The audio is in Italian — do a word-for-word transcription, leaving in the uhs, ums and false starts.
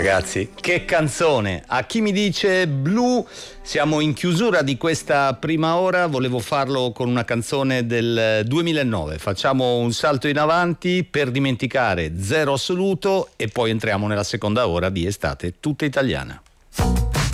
ragazzi, che canzone! A chi mi dice blu, siamo in chiusura di questa prima ora, volevo farlo con una canzone del duemilanove. Facciamo un salto in avanti per dimenticare Zero Assoluto e poi entriamo nella seconda ora di Estate tutta italiana.